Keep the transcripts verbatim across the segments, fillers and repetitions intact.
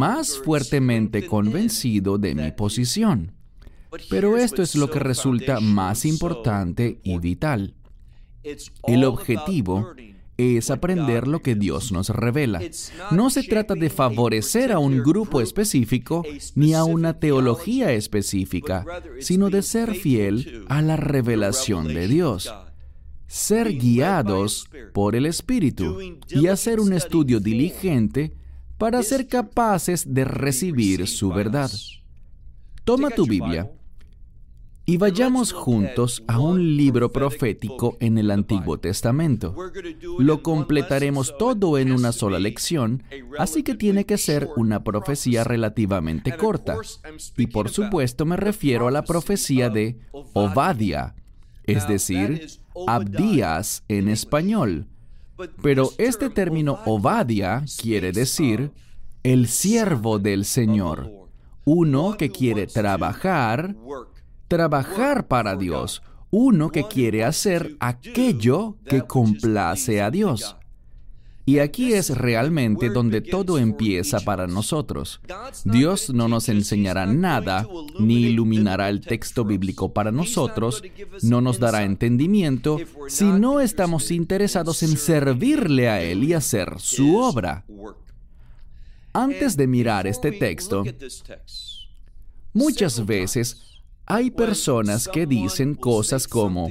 más fuertemente convencido de mi posición. Pero esto es lo que resulta más importante y vital. El objetivo es aprender lo que Dios nos revela. No se trata de favorecer a un grupo específico ni a una teología específica, sino de ser fiel a la revelación de Dios. Ser guiados por el Espíritu y hacer un estudio diligente para ser capaces de recibir su verdad. Toma tu Biblia y vayamos juntos a un libro profético en el Antiguo Testamento. Lo completaremos todo en una sola lección, así que tiene que ser una profecía relativamente corta. Y por supuesto me refiero a la profecía de Obadiah, es decir, Abdías en español. Pero este término Obadiah quiere decir el siervo del Señor, uno que quiere trabajar, trabajar para Dios, uno que quiere hacer aquello que complace a Dios. Y aquí es realmente donde todo empieza para nosotros. Dios no nos enseñará nada, ni iluminará el texto bíblico para nosotros, no nos dará entendimiento, si no estamos interesados en servirle a Él y hacer su obra. Antes de mirar este texto, muchas veces hay personas que dicen cosas como: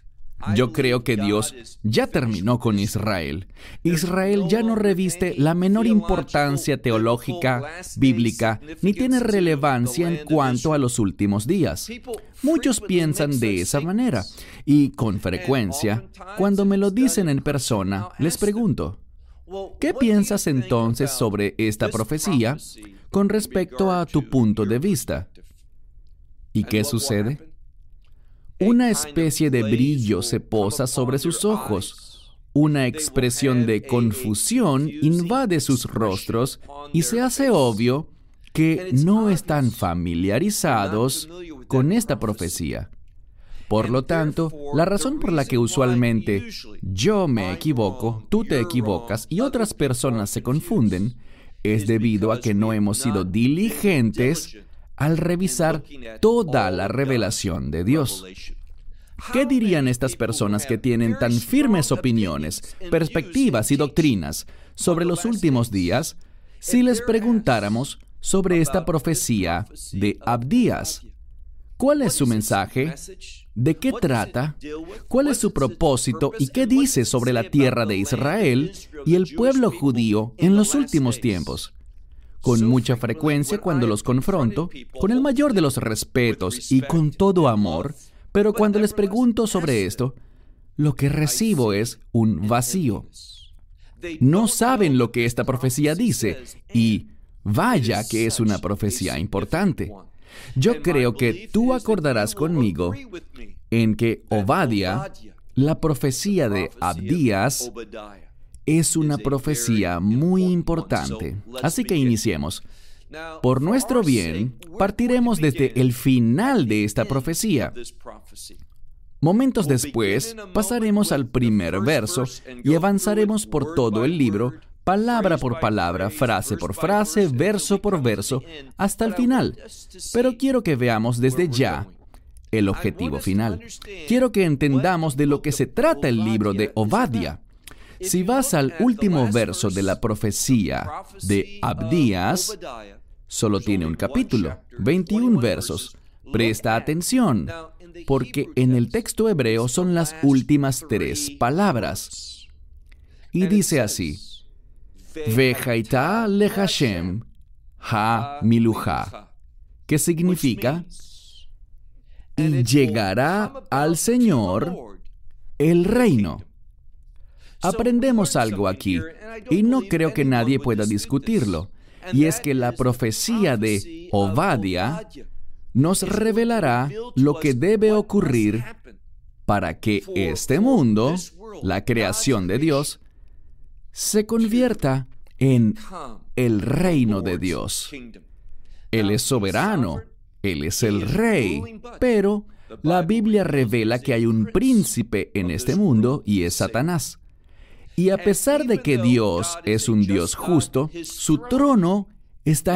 yo creo que Dios ya terminó con Israel. Israel ya no reviste la menor importancia teológica, bíblica, ni tiene relevancia en cuanto a los últimos días. Muchos piensan de esa manera, y con frecuencia, cuando me lo dicen en persona, les pregunto: ¿qué piensas entonces sobre esta profecía con respecto a tu punto de vista? ¿Y qué sucede? Una especie de brillo se posa sobre sus ojos. Una expresión de confusión invade sus rostros y se hace obvio que no están familiarizados con esta profecía. Por lo tanto, la razón por la que usualmente yo me equivoco, tú te equivocas y otras personas se confunden es debido a que no hemos sido diligentes al revisar toda la revelación de Dios. ¿Qué dirían estas personas que tienen tan firmes opiniones, perspectivas y doctrinas sobre los últimos días si les preguntáramos sobre esta profecía de Abdías? ¿Cuál es su mensaje? ¿De qué trata? ¿Cuál es su propósito? ¿Y qué dice sobre la tierra de Israel y el pueblo judío en los últimos tiempos? Con mucha frecuencia, cuando los confronto, con el mayor de los respetos y con todo amor, pero cuando les pregunto sobre esto, lo que recibo es un vacío. No saben lo que esta profecía dice, y vaya que es una profecía importante. Yo creo que tú acordarás conmigo en que Obadiah, la profecía de Abdías, es una profecía muy importante. Así que iniciemos. Por nuestro bien, partiremos desde el final de esta profecía. Momentos después, pasaremos al primer verso y avanzaremos por todo el libro, palabra por palabra, frase por frase, verso por verso, hasta el final. Pero quiero que veamos desde ya el objetivo final. Quiero que entendamos de lo que se trata el libro de Obadiah. Si vas al último verso de la profecía de Abdías, solo tiene un capítulo, veintiún versos. Presta atención, porque en el texto hebreo son las últimas tres palabras. Y dice así: Vejaita le Hashem ha miluja, que significa: y llegará al Señor el reino. Aprendemos algo aquí, y no creo que nadie pueda discutirlo, y es que la profecía de Obadiah nos revelará lo que debe ocurrir para que este mundo, la creación de Dios, se convierta en el reino de Dios. Él es soberano, Él es el rey, pero la Biblia revela que hay un príncipe en este mundo y es Satanás. Y a pesar de que Dios es un Dios justo, su trono está